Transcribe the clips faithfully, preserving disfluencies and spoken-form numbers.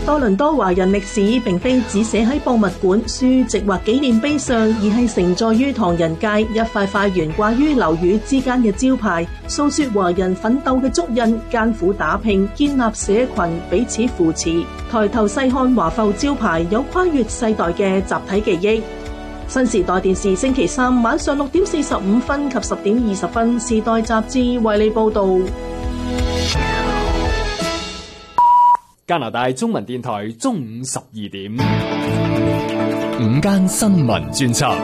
多倫多華人歷史並非只寫喺博物館、書籍或紀念碑上，而係承載於唐人街一塊塊懸掛於樓宇之間嘅招牌，訴說華人奮鬥嘅足印、艱苦打拼、建立社群、彼此扶持。抬頭細看華埠招牌，有跨越世代嘅集體記憶。新時代電視星期三晚上六點四十五分及十點二十分，時代雜誌為你報道。 加拿大中文電台中午十二點， 午間新聞專輯。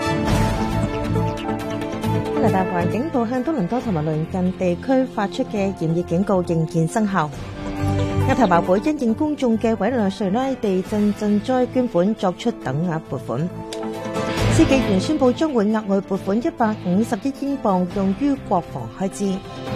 加拿大環境部向多倫多同埋鄰近地區發出嘅炎熱警告仍然生效。亞太馬會因應公眾嘅委內瑞拉地震賑災捐款作出等額撥款。司紀元宣布將會額外撥款一百五十億英鎊用於國防開支。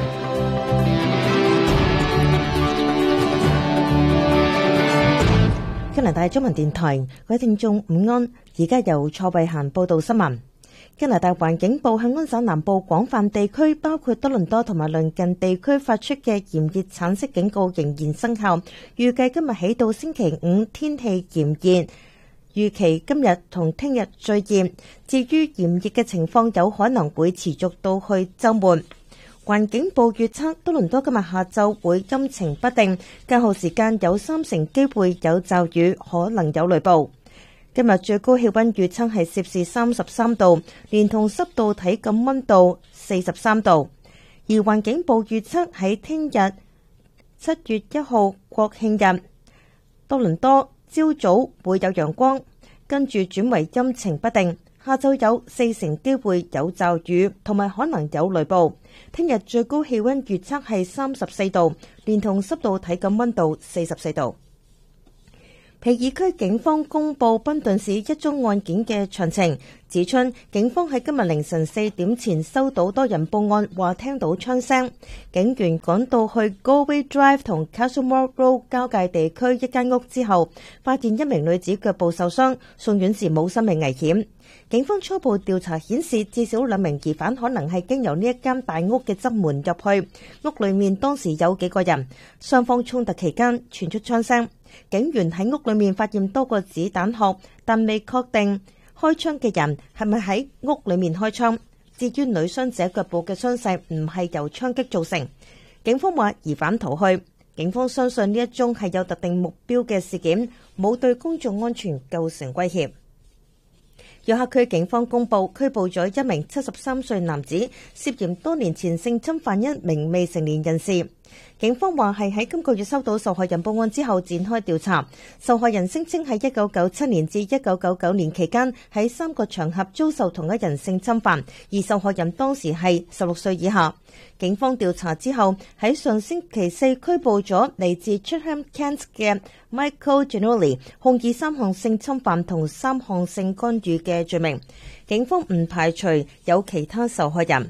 加拿大中文電台，各位聽眾午安，而家由蔡慧嫻報道新聞。加拿大環境部向安省南部廣泛地區，包括多倫多同埋鄰近地區發出嘅炎熱橙色警告仍然生效，預計今日起到星期五天氣炎熱，預期今日同聽日最熱。至於炎熱嘅情況有可能會持續到去週末。環境部預測多倫多今日下晝會陰晴不定，較後時間有三成機會有驟雨，可能有雷暴。今日最高氣溫預測係攝氏三十三度，連同濕度體感溫度四十三度。而環境部預測喺聽日七月一號國慶日，多倫多朝早會有陽光，跟住轉為陰晴不定。下晝有四成機會有驟雨，同埋可能有雷暴。聽日最高氣溫預測係三十四度，連同濕度體感溫度四十四度。皮爾區警方公布賓頓市一宗案件嘅詳情，指出警方喺今日凌晨四點前收到多人報案，話聽到槍聲。警員趕到去 Galway Drive 同 Castlemore Road 交界地區一間屋之後，發現一名女子腳部受傷，送院時冇生命危險。警方初步調查顯示，至少兩名疑犯可能係經由呢一間大屋嘅側門入去，屋裏面當時有幾個人，雙方衝突期間傳出槍聲。警員喺屋裏面發現多個子彈殼，但未確定開槍嘅人係咪喺屋裏面開槍。至於女傷者腳部嘅傷勢唔係由槍擊造成，警方話疑犯逃去。警方相信呢一宗係有特定目標嘅事件，冇對公眾安全構成威脅。約克區警方公布拘捕咗一名七十三歲男子，涉嫌多年前性侵犯一名未成年人士。警方話係喺今個月收到受害人報案之後展開調查。受害人聲稱喺一九九七年至一九九九年期間喺三個場合遭受同一人性侵犯，而受害人當時係十六歲以下。警方調查之後喺上星期四拘捕咗嚟自 Chatham Kent 嘅 Michael Giannulli， 控以三項性侵犯同三項性干預嘅罪名。警方唔排除有其他受害人。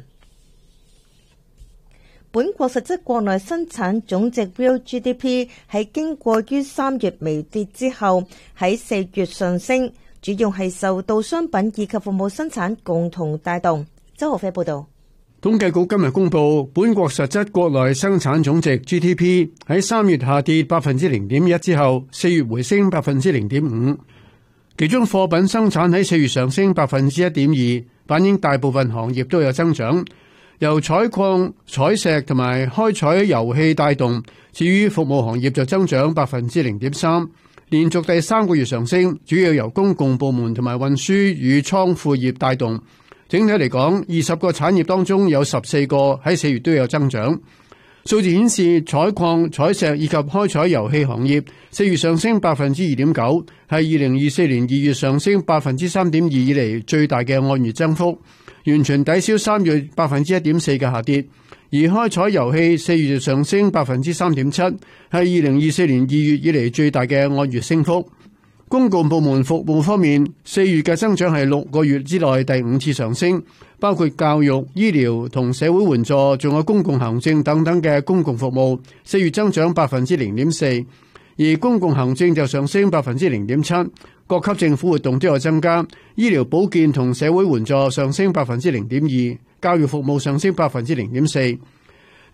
本國實質國內生產總值 Real G D P 喺經過於三月微跌之後，喺四月上升，主要係受到商品以及服務生產共同帶動。周浩飛報導。 統計局今日公布，本國實質國內生產總值 G D P 喺三月下跌百分之零點一之後，四月回升百分之零點五。其中貨品生產喺四月上升百分之一點二，反映大部分行業都有增長。由採礦、採石同埋開採油氣帶動，至於服務行業就增長百分之零點三，連續第三個月上升，主要由公共部門同埋運輸與倉庫業帶動。整體嚟講，二十個產業當中有十四個喺四月都有增長。數字顯示，採礦、採石以及開採油氣行業四月上升百分之二點九，係二零二四年二月上升百分之三點二以嚟最大嘅按月增幅，完全抵消三月百分之一點四嘅下跌。而開採油氣四月上升百分之三點七，係二零二四年二月以嚟最大嘅按月升幅。公共部門服務方面，四月嘅增長係六個月之內第五次上升，包括教育、醫療同社會援助，仲有公共行政等等嘅公共服務，四月增長百分之零點四，而公共行政就上升百分之零點七。各級政府活動都有增加，醫療保健同社會援助上升百分之零點二，教育服務上升百分之零點四。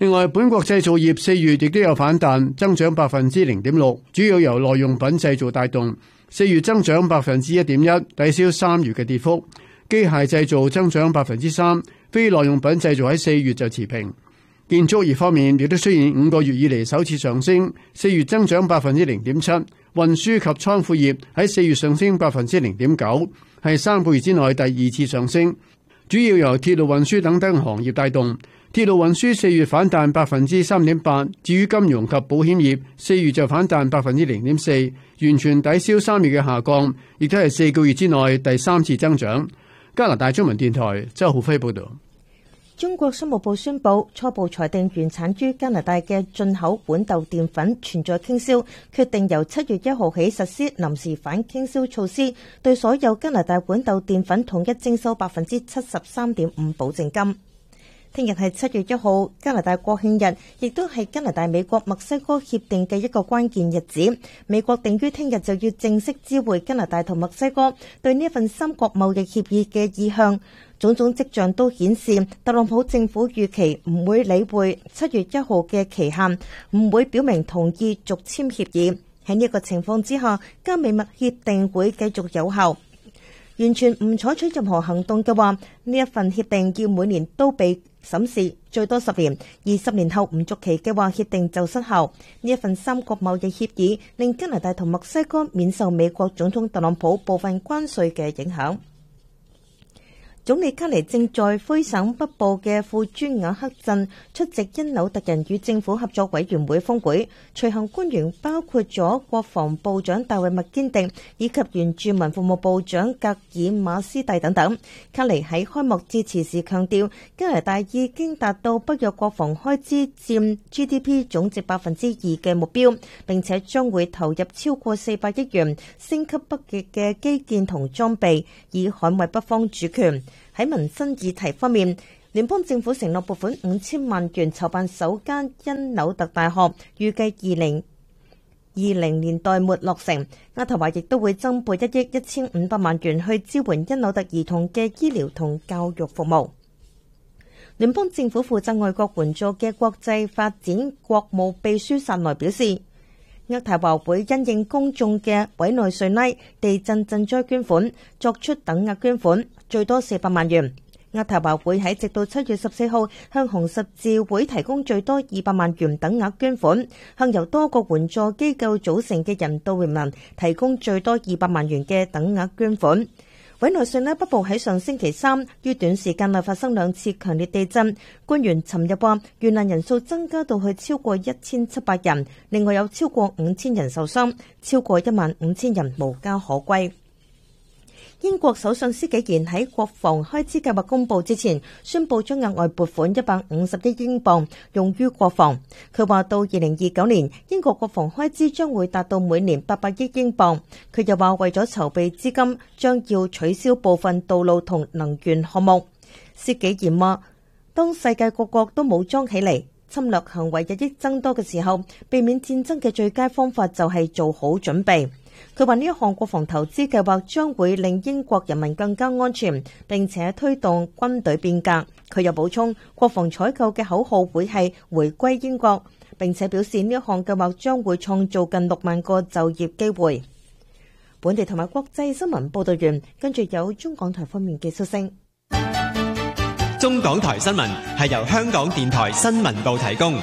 另外，本國製造業四月亦都有反彈，增長百分之零點六，主要由耐用品製造帶動。四月增長百分之一點一，抵消三月嘅跌幅。機械製造增長百分之三，非耐用品製造喺四月就持平。建築業方面亦都出現五個月以嚟首次上升，四月增長百分之零點七。運輸及倉庫業喺四月上升百分之零點九，係三個月之內第二次上升，主要由鐵路運輸等等行業帶動。鐵路運輸四月反彈百分之三點八，至於金融及保險業四月就反彈百分之零點四，完全抵消三月嘅下降，亦都係四個月之內第三次增長。加拿大中文電台周浩輝報導。 中國商務部宣布初步裁定原產於加拿大嘅進口豌豆澱粉存在傾銷，決定由七月一號起實施臨時反傾銷措施，對所有加拿大豌豆澱粉統一徵收百分之七十三點五保證金。聽日係七月一號，加拿大國慶日，亦都係加拿大美國墨西哥協定嘅一個關鍵日子。美國定於聽日就要正式知會加拿大同墨西哥對呢一份三國貿易協議嘅意向。種種跡象都顯示，特朗普政府預期唔會理會七月一號嘅期限，唔會表明同意續簽協議。喺呢個情況之下，加美墨協定會繼續有效。完全唔採取任何行動嘅話，呢一份協定要每年都被審視，最多十年，而十年後唔續期嘅話，協定就失效。呢一份三國貿易協議令加拿大同墨西哥免受美國總統特朗普部分關稅嘅影響。總理卡尼正在魁省北部嘅庫朱瓦克鎮出席因紐特人與政府合作委員會峰會，隨行官員包括咗國防部長大衛麥堅迪以及原住民服務部長格爾馬斯蒂等等。卡尼喺開幕致辭時強調，加拿大已經達到北約國防開支佔 G D P 總值百分之二嘅目標，並且將會投入超過四百億元升級北極嘅基建同裝備，以捍衛北方主權。喺民生議題方面，聯邦政府承諾撥款五千萬元籌辦首間因紐特大學，預計二零二零年代末落成。渥太華亦都會增撥一億一千五百萬元去支援因紐特兒童嘅醫療同教育服務。聯邦政府負責外國援助嘅國際發展國務秘書薩萊表示，渥太華會因應公眾嘅委內瑞拉地震賑災捐款，作出等額捐款，最多四百萬元。渥太華會喺直到七月十四號向紅十字會提供最多二百萬元等額捐款，向由多個援助機構組成嘅人道聯盟提供最多二百萬元嘅等額捐款。委內瑞拉北部喺上星期三於短時間內發生兩次強烈地震，官員尋日話遇難人數增加到去超過一千七百人，另外有超過五千人受傷，超過一萬五千人無家可歸。英國首相施紀賢喺國防開支計劃公佈之前，宣布將額外撥款一百五十億英鎊用於國防。佢話到二零二九年，英國國防開支將會達到每年八百億英鎊。佢又話為咗籌備資金，將要取消部分道路同能源項目。施紀賢話，當世界各國都武裝起嚟，侵略行為日益增多嘅時候，避免戰爭嘅最佳方法就係做好準備。佢話呢一項國防投資計劃將會令英國人民更加安全，並且推動軍隊變革。佢又補充，國防採購嘅口號會係回歸英國，並且表示呢一項計劃將會創造近六萬個就業機會。本地同埋國際新聞報道完，跟住有中港台方面嘅消息。 中港台新聞係由香港電台新聞部提供。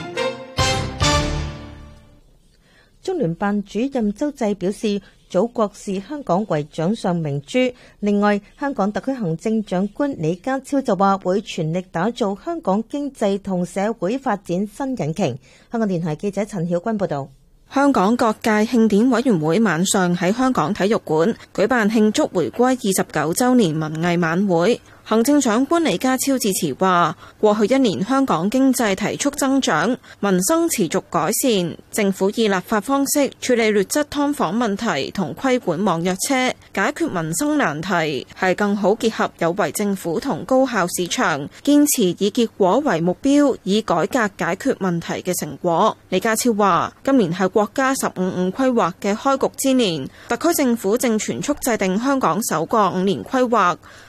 中聯辦主任周濟表示，祖國視香港為掌上明珠。另外，香港特區行政長官李家超就話會全力打造香港經濟同社會發展新引擎。香港電台記者陳曉君報道。 香港各界慶典委員會晚上喺香港體育館舉辦慶祝回歸二十九週年文藝晚會。行政長官李家超致辭話，過去一年香港經濟提速增長，民生持續改善，政府以立法方式處理劣質劏房問題同規管網約車，解決民生難題，係更好結合有為政府同高效市場，堅持以結果為目標，以改革解決問題嘅成果。李家超話，今年係國家十五五規劃嘅開局之年，特區政府正全速制定香港首個五年規劃，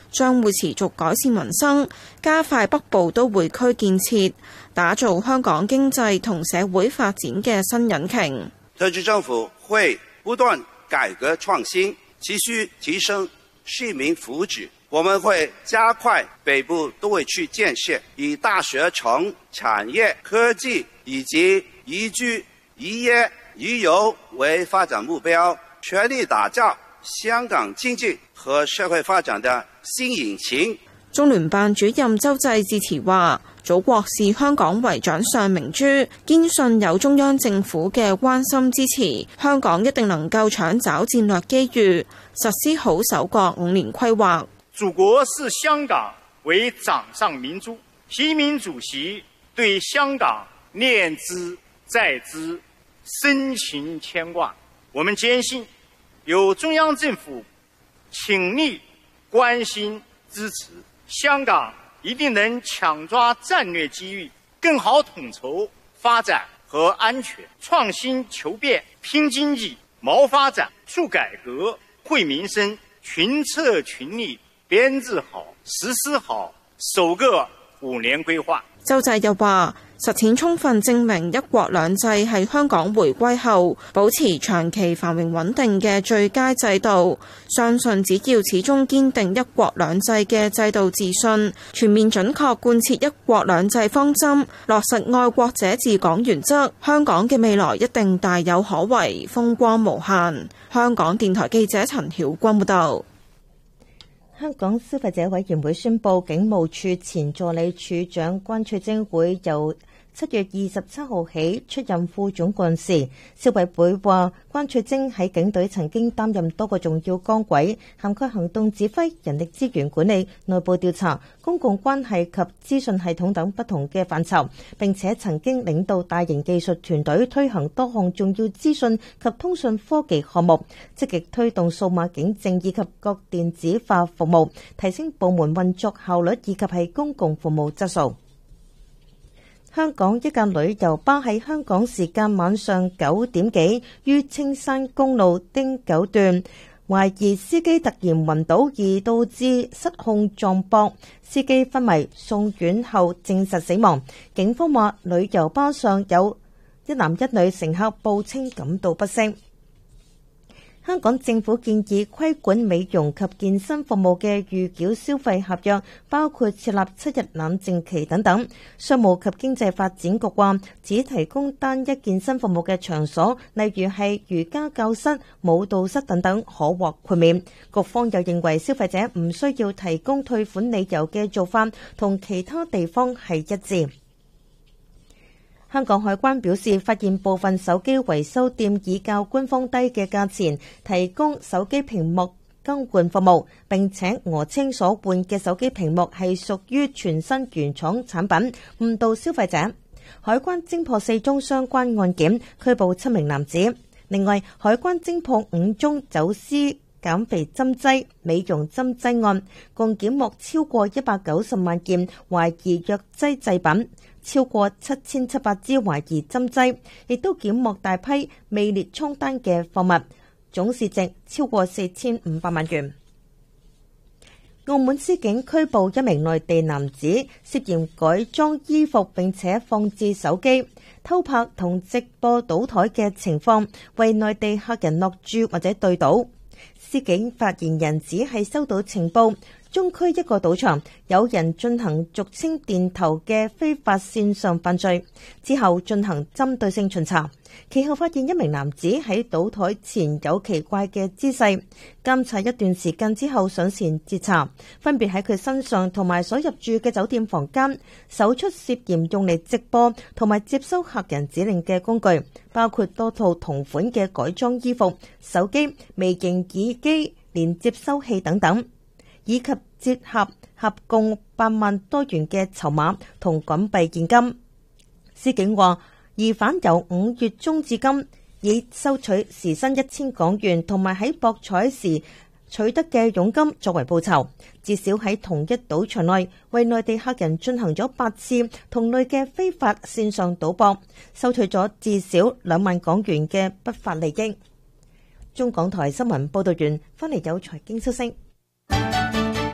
將會持續改善民生，加快北部都會區建設，打造香港經濟同社會發展嘅新引擎。 特區政府會不斷改革創新，持續提升市民福祉。我們會加快北部都會區建設，以大學城、產業、科技以及宜居、宜業、宜遊為發展目標，全力打造香港經濟和社會發展的新引擎。 中聯辦主任周濟致辭話：祖國視香港為掌上明珠，堅信有中央政府嘅關心支持，香港一定能夠搶找戰略機遇，實施好首個五年規劃。 祖國視香港為掌上明珠，習近平主席對香港念茲在茲，深情牽掛。我們堅信，有中央政府傾力關心支持，香港一定能搶抓戰略機遇，更好統籌發展和安全，創新求變，拼經濟、謀發展、促改革、惠民生，群策群力，編制好、實施好首個五年規劃。 周濟又話：實踐充分證明一國兩制係香港回歸後保持長期繁榮穩定嘅最佳制度。相信只要始終堅定一國兩制嘅制度自信，全面準確貫徹一國兩制方針，落實愛國者治港原則，香港嘅未來一定大有可為，風光無限。香港電台記者陳曉君報道。 香港消費者委員會宣布，警務處前助理處長關翠晶會由七月二十七號起出任副總幹事。消委會話，關翠晶喺警隊曾經擔任多個重要崗位，涵蓋行動指揮、人力資源管理、內部調查、公共關係及資訊系統等不同嘅範疇，並且曾經領導大型技術團隊推行多項重要資訊及通訊科技項目，積極推動數碼警政以及各電子化服務，提升部門運作效率以及係公共服務質素。香港一架旅遊巴喺香港時間晚上九點幾於青山公路汀九段，懷疑司機突然暈倒而導致失控撞壆，司機昏迷送院後證實死亡。警方話旅遊巴上有一男一女乘客報稱感到不適。香港政府建議規管美容及健身服務嘅預繳消費合約，包括設立七日冷靜期等等。商務及經濟發展局話，只提供單一健身服務嘅場所，例如係瑜伽教室、舞蹈室等等，可獲豁免。局方又認為消費者唔需要提供退款理由嘅做法，同其他地方係一致。香港海關表示，發現部分手機維修店以較官方低嘅價錢提供手機屏幕更換服務，並且訛稱所換嘅手機屏幕係屬於全新原廠產品，誤導消費者。海關偵破四宗相關案件，拘捕七名男子。另外，海關偵破五宗走私減肥針劑、美容針劑案，共檢獲超過一百九十萬件懷疑藥劑製品，超過七千七百支懷疑針劑，亦都檢獲大批未列倉單嘅貨物，總市值超過四千五百萬元。澳門司警拘捕一名內地男子，涉嫌改裝衣服並且放置手機、偷拍同直播賭台嘅情況，為內地客人落注或者對賭。司警發言人指係收到情報，中區一個賭場有人進行俗稱電頭嘅非法線上犯罪，之後進行針對性巡查，其後發現一名男子喺賭台前有奇怪嘅姿勢，監察一段時間之後上前截查，分別喺佢身上同埋所入住嘅酒店房間搜出涉嫌用嚟直播同埋接收客人指令嘅工具，包括多套同款嘅改裝衣服、手機、微型耳機、連接收器等等，以及折合合共八萬多元嘅籌碼同港幣現金。司警話，疑犯由五月中至今，以收取時薪一千港元同埋喺博彩時取得嘅佣金作為報酬，至少喺同一賭場內為內地客人進行咗八次同類嘅非法線上賭博，收取咗至少兩萬港元嘅不法利益。中港台新聞報道員翻嚟有財經消息。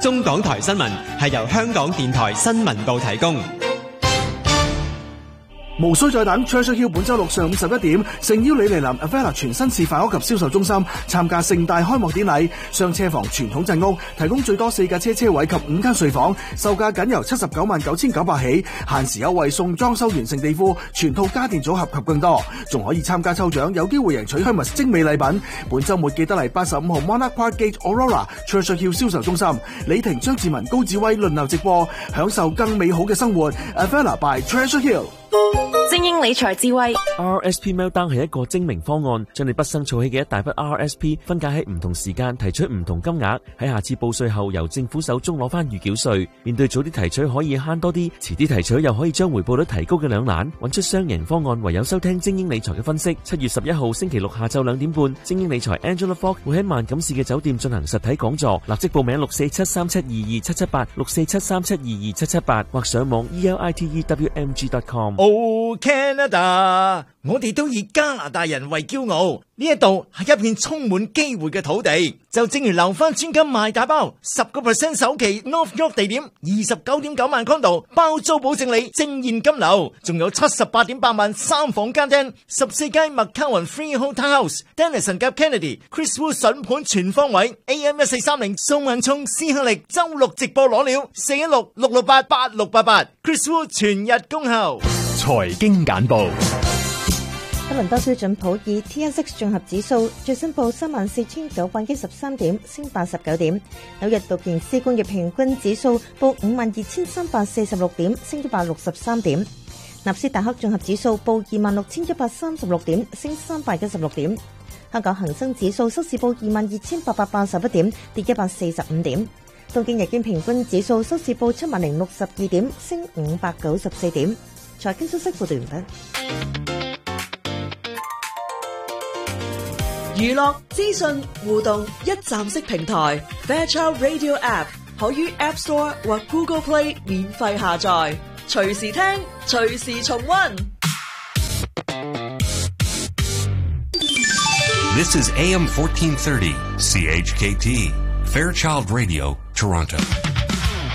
中港台新聞係由香港電台新聞部提供。 無需再等 Treasure Hill 本周六上午十一點，誠邀你嚟臨 Avella 全新示範屋及銷售中心參加盛大開幕典禮。雙車房傳統鎮屋提供最多四架車車位及五間睡房，售價僅由七十九萬九千九百起，限時優惠送裝修完成地庫、全套家電組合及更多，仲可以參加抽獎，有機會贏取 Hermes 精美禮品。本周末記得嚟八十五號 Monarch Park Gate Aurora Treasure Hill 銷售中心，李婷、張志文、高志威輪流直播，享受更美好嘅生活。Avella by Treasure Hill。 精英理財智慧 R S P Meltdown 係一個精明方案，將你畢生儲起嘅一大筆 R S P 分解喺唔同時間提取唔同金額，喺下次報稅後由政府手中攞翻預繳稅。面對早啲提取可以慳多啲，遲啲提取又可以將回報率提高嘅兩難，揾出雙贏方案唯有收聽精英理財嘅分析。七月十一號星期六下晝兩點半，精英理財 Angela Fogg 會喺萬錦市嘅酒店進行實體講座，立即報名六四七三七二二七七八 六四七三七二二七七八或上網 e l i t e w m g dot com。 Oh Canada， 我哋都以加拿大人為驕傲，呢一度係一片充滿機會嘅土地。就正如留翻專金賣打包，十個 percent 首期 North York 地點，二十九點九萬 condo 包租保證你正現金流，仲有七十八點八萬三房間廳，十四間麥卡雲 Freehold Townhouse，Dennison 夾 Kennedy，Chris Wu 筍盤全方位 ，A M 一四三零宋文聰施克力周六直播攞料，四一六六六八八六八八 ，Chris Wu 全日恭候。 財經簡報。 多倫多標準普爾 T S X 綜合指數最新報三萬四千九百一十三點，升八十九點。紐約道瓊斯工業平均指數報五萬二千三百四十六點，升一百六十三點。納斯達克綜合指數報二萬六千一百三十六點，升三百一十六點。香港恒生指數收市報二萬二千八百八十一點，跌一百四十五點。東京日經平均指數收市報七萬零六十二點，升五百九十四點。財經消息報道完畢。 娛樂資訊互動一站式平台 Fairchild Radio App 可於 App Store 或 Google Play 免費下載，隨時聽，隨時重溫。 This is A M fourteen thirty C H K T Fairchild Radio Toronto.